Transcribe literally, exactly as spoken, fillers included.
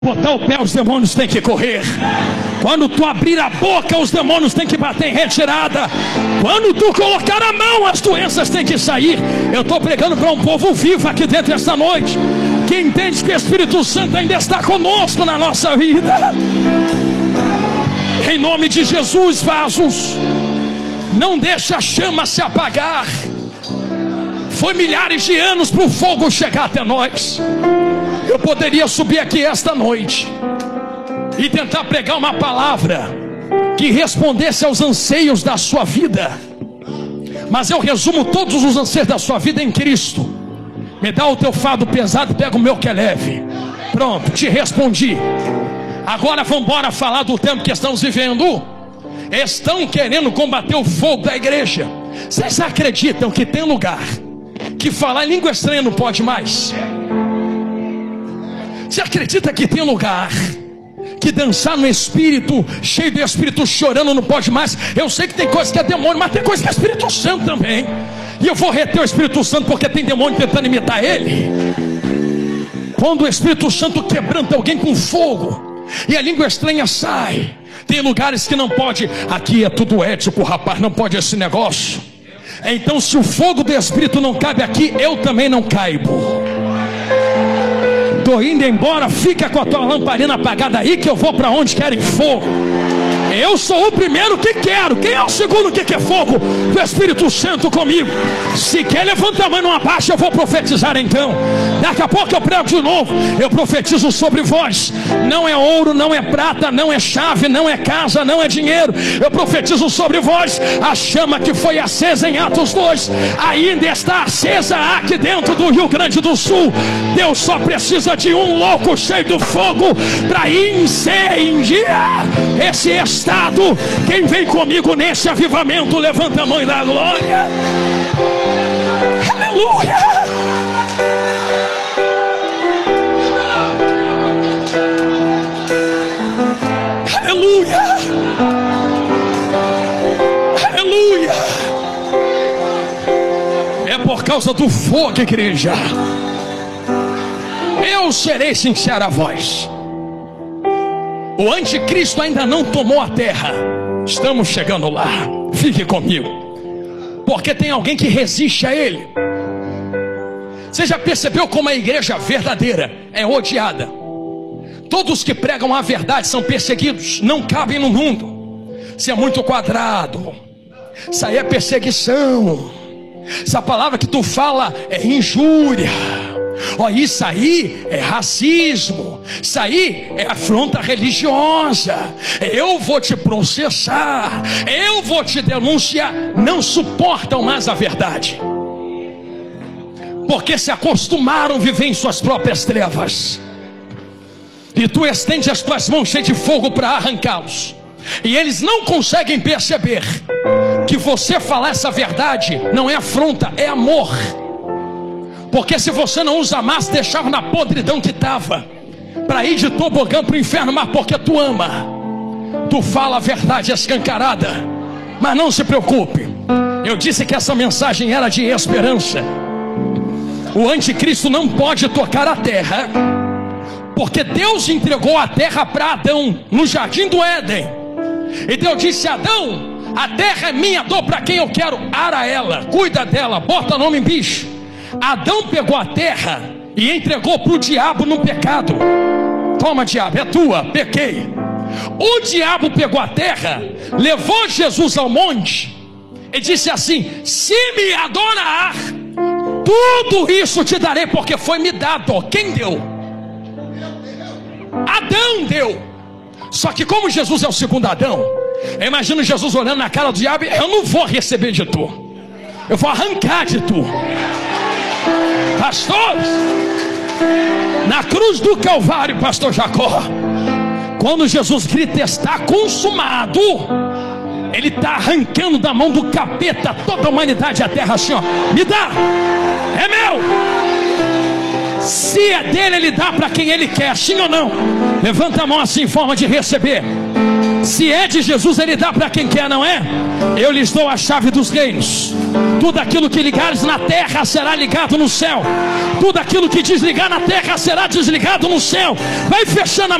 Botar o pé, os demônios têm que correr. Quando tu abrir a boca, os demônios têm que bater em retirada. Quando tu colocar a mão, as doenças têm que sair. Eu estou pregando para um povo vivo aqui dentro esta noite, que entende que o Espírito Santo ainda está conosco na nossa vida. Em nome de Jesus, vasos, não deixa a chama se apagar. Foi milhares de anos para o fogo chegar até nós. Eu poderia subir aqui esta noite e tentar pregar uma palavra que respondesse aos anseios da sua vida, mas eu resumo todos os anseios da sua vida em Cristo. Me dá o teu fardo pesado, pega o meu que é leve. Pronto, te respondi. Agora vamos embora falar do tempo que estamos vivendo. Estão querendo combater o fogo da igreja. Vocês acreditam que tem lugar que falar em língua estranha não pode mais? Você acredita que tem lugar que dançar no espírito, cheio de espírito chorando, não pode mais? Eu sei que tem coisa que é demônio, mas tem coisa que é Espírito Santo também. E eu vou reter o Espírito Santo porque tem demônio tentando imitar ele. Quando o Espírito Santo quebranta alguém com fogo e a língua estranha sai, tem lugares que não pode. Aqui é tudo ético, rapaz, não pode esse negócio. Então, se o fogo do Espírito não cabe aqui, eu também não caibo. Estou indo embora, fica com a tua lamparina apagada aí, que eu vou para onde querem fogo. Eu sou o primeiro que quero. Quem é o segundo que quer fogo? Do Espírito Santo comigo. Se quer, levanta a mão numa baixa, eu vou profetizar então. Daqui a pouco eu prego de novo. Eu profetizo sobre vós. Não é ouro, não é prata, não é chave, não é casa, não é dinheiro. Eu profetizo sobre vós. A chama que foi acesa em Atos dois ainda está acesa aqui dentro do Rio Grande do Sul. Deus só precisa de um louco cheio de fogo para incendiar esse estado. Quem vem comigo nesse avivamento, levanta a mão e dá glória. Aleluia. Aleluia. Aleluia. É por causa do fogo, igreja. Eu serei sincero a vós. O anticristo ainda não tomou a terra. Estamos chegando lá. Fique comigo, porque tem alguém que resiste a ele. Você já percebeu como a igreja verdadeira é odiada? Todos que pregam a verdade são perseguidos. Não cabem no mundo. Isso é muito quadrado. Isso aí é perseguição. Essa palavra que tu fala é injúria. Ó, isso aí é racismo. Isso aí é afronta religiosa. Eu vou te processar. Eu vou te denunciar. Não suportam mais a verdade, porque se acostumaram a viver em suas próprias trevas. E tu estende as tuas mãos cheias de fogo para arrancá-los. E eles não conseguem perceber que você falar essa verdade não é afronta, é amor. Porque se você não usa mais, deixava na podridão que estava, para ir de tobogã para o inferno, mas porque tu ama, tu fala a verdade escancarada. Mas não se preocupe, eu disse que essa mensagem era de esperança. O anticristo não pode tocar a terra, porque Deus entregou a terra para Adão no jardim do Éden. E Deus disse a Adão: a terra é minha, dou para quem eu quero, ara ela, cuida dela, bota nome em bicho. Adão pegou a terra e entregou para o diabo no pecado. Toma, diabo, é tua, pequei. O diabo pegou a terra, levou Jesus ao monte e disse assim: se me adorar, tudo isso te darei, porque foi me dado. Quem deu? Adão deu. Só que como Jesus é o segundo Adão, eu imagino Jesus olhando na cara do diabo: eu não vou receber de tu, eu vou arrancar de tu. Pastores, na cruz do Calvário, pastor Jacó, quando Jesus grita está consumado, ele está arrancando da mão do capeta toda a humanidade, a terra assim, ó, me dá, é meu. Se é dele, ele dá para quem ele quer, sim ou não? Levanta a mão assim em forma de receber. Se é de Jesus, Ele dá para quem quer, não é? Eu lhes dou a chave dos reinos. Tudo aquilo que ligares na terra será ligado no céu. Tudo aquilo que desligar na terra será desligado no céu. Vai fechando a